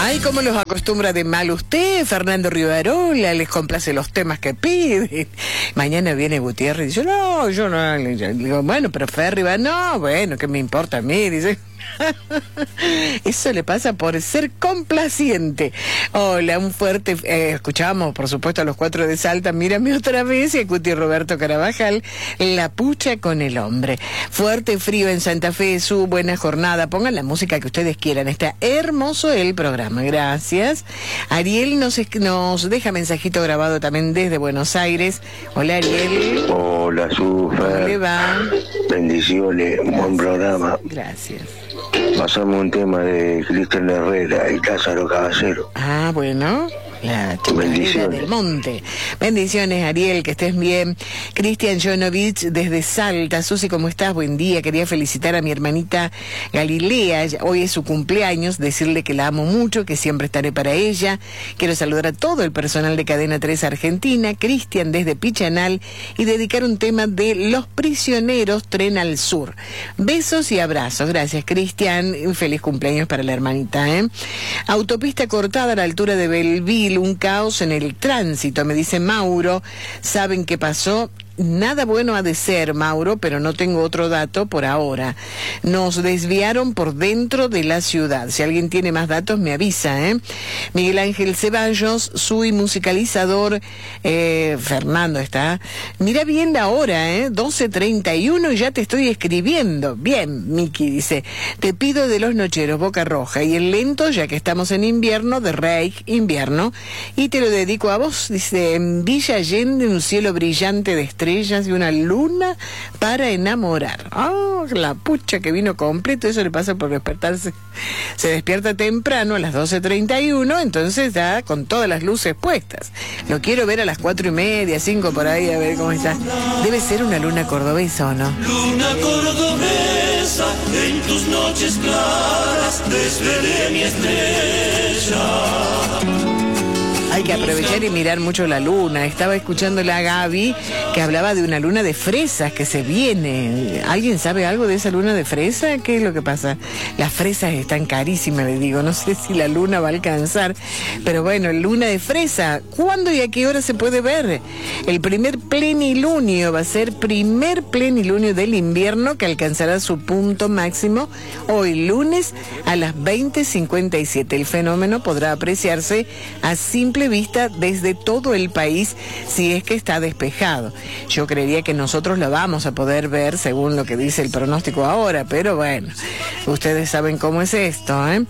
Ay, cómo los acostumbra de mal usted, Fernando Rivarola, les complace los temas que piden. Mañana viene Gutiérrez y dice, no, yo no. Le digo, bueno, pero Ferri va, no, bueno, ¿qué me importa a mí? Dice. Eso le pasa por ser complaciente. Hola, un fuerte... escuchamos, por supuesto, a los 4 de Salta, Mírame otra vez, y a Cuti Roberto Carabajal, La pucha con el hombre. Fuerte frío en Santa Fe, su buena jornada. Pongan la música que ustedes quieran. Está hermoso el programa, gracias. Ariel nos deja mensajito grabado también desde Buenos Aires. Hola, Ariel. Hola, Sufa. ¿Cómo le va? Bendiciones, buen programa. Gracias. Pasamos un tema de Cristian Herrera y Lázaro Caballero. Ah, bueno. La chica del monte. Bendiciones, Ariel, que estés bien. Cristian Jonovich desde Salta. Susi, ¿cómo estás? Buen día. Quería felicitar a mi hermanita Galilea. Hoy es su cumpleaños. Decirle que la amo mucho, que siempre estaré para ella. Quiero saludar a todo el personal de Cadena 3 Argentina. Cristian desde Pichanal. Y dedicar un tema de Los Prisioneros, Tren al Sur. Besos y abrazos. Gracias, Cristian. Un feliz cumpleaños para la hermanita, ¿eh? Autopista cortada a la altura de Belleville. Un caos en el tránsito, me dice Mauro. ¿Saben qué pasó? Nada bueno ha de ser, Mauro, pero no tengo otro dato por ahora. Nos desviaron por dentro de la ciudad. Si alguien tiene más datos, me avisa, ¿eh? Miguel Ángel Ceballos, soy musicalizador. Fernando está. Mira bien la hora, 12:31 y ya te estoy escribiendo. Bien, Miki dice, te pido de Los Nocheros, Boca Roja, y el lento, ya que estamos en invierno, de Reich, invierno, y te lo dedico a vos. Dice, en Villa Allende, un cielo brillante de estrellas y una luna para enamorar. Oh, la pucha que vino completo. Eso le pasa por despertarse. Se despierta temprano a las 12:31, entonces ya con todas las luces puestas. Lo quiero ver a las 4:30, 5 por ahí, a ver cómo está. Debe ser una luna cordobesa, ¿o no? Luna cordobesa, en tus noches claras desvelé mi estrella. Hay que aprovechar y mirar mucho la luna. Estaba escuchándola a Gaby, que hablaba de una luna de fresas que se viene. ¿Alguien sabe algo de esa luna de fresa? ¿Qué es lo que pasa? Las fresas están carísimas, le digo. No sé si la luna va a alcanzar. Pero bueno, luna de fresa. ¿Cuándo y a qué hora se puede ver? El primer plenilunio va a ser primer plenilunio del invierno, que alcanzará su punto máximo hoy lunes a las 20:57. El fenómeno podrá apreciarse a simple vista desde todo el país si es que está despejado. Yo creería que nosotros lo vamos a poder ver según lo que dice el pronóstico ahora, pero bueno, ustedes saben cómo es esto, ¿eh?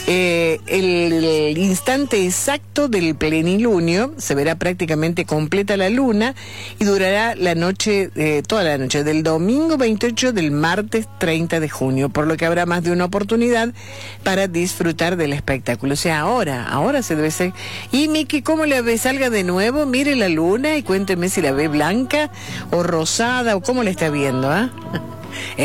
El instante exacto del plenilunio se verá prácticamente completa la luna y durará la noche, toda la noche, del domingo 28 del martes 30 de junio, por lo que habrá más de una oportunidad para disfrutar del espectáculo. O sea, ahora se debe ser. Y Miki, ¿cómo la ve? Salga de nuevo, mire la luna y cuénteme si la ve blanca o rosada o cómo la está viendo, ¿ah?